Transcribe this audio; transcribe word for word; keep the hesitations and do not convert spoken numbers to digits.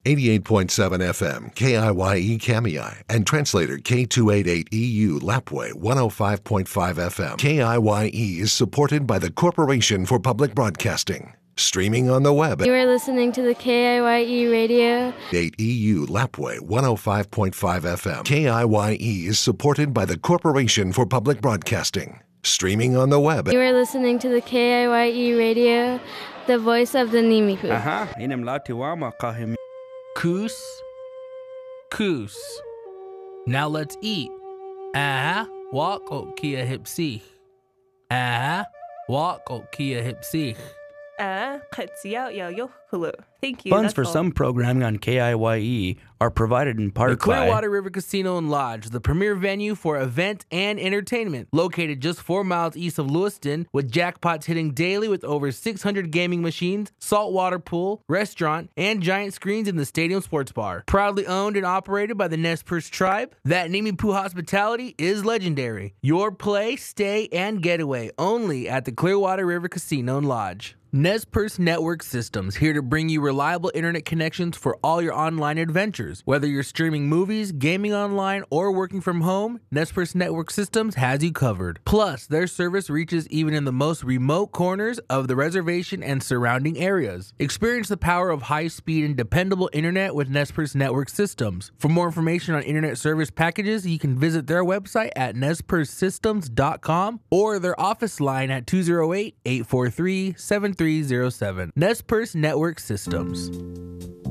eighty-eight point seven F M, K I Y E Kamiai, and translator K two eighty-eight E U Lapway one oh five point five F M. K I Y E is supported by the Corporation for Public Broadcasting. Streaming on the web at You are listening to the K I Y E radio. eight E U Lapway one oh five point five F M. K I Y E is supported by the Corporation for Public Broadcasting. Streaming on the web at You are listening to the K I Y E radio, the voice of the Nimiku. Aha, inimlatiwama kahim. Coos, coos. Now let's eat. Ah, walk o kia hipsi. Ah, walk o kia hipsi. Ah, katsia yo yo hulu. Thank you. Funds that's for all. some programming on K I Y E are provided in part The Clearwater by River Casino and Lodge, the premier venue for event and entertainment. Located just four miles east of Lewiston, with jackpots hitting daily with over six hundred gaming machines, saltwater pool, restaurant, and giant screens in the stadium sports bar. Proudly owned and operated by the Nez Perce tribe, that Nimipu hospitality is legendary. Your play, stay, and getaway only at the Clearwater River Casino and Lodge. Nez Perce Network Systems, here to bring you reliable internet connections for all your online adventures. Whether you're streaming movies, gaming online, or working from home, Nez Perce Network Systems has you covered. Plus, their service reaches even in the most remote corners of the reservation and surrounding areas. Experience the power of high-speed and dependable internet with Nez Perce Network Systems. For more information on internet service packages, you can visit their website at nez perce systems dot com or their office line at two oh eight, eight four three, seven three zero seven. Nez Perce Network Systems.